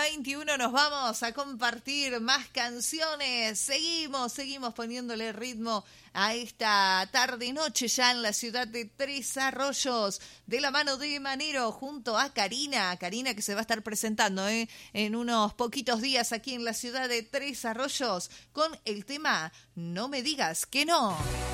21 nos vamos a compartir más canciones. Seguimos poniéndole ritmo a esta tarde-noche ya en la ciudad de Tres Arroyos, de la mano de Manero junto a Karina que se va a estar presentando en unos poquitos días aquí en la ciudad de Tres Arroyos con el tema No me digas que no.